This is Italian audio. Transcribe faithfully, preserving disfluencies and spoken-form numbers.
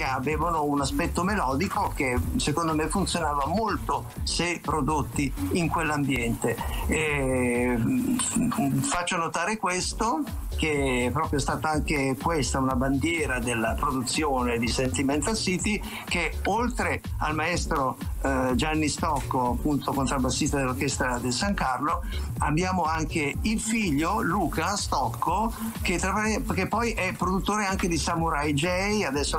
avevano un aspetto melodico che secondo me funzionava molto se prodotti in quell'ambiente. E faccio notare questo, che è proprio stata anche questa una bandiera della produzione di Sentimental City, che oltre al maestro eh, Gianni Stocco, appunto contrabbassista dell'orchestra del San Carlo, abbiamo anche il figlio Luca Stocco che, tra, che poi è produttore anche di Samurai J, adesso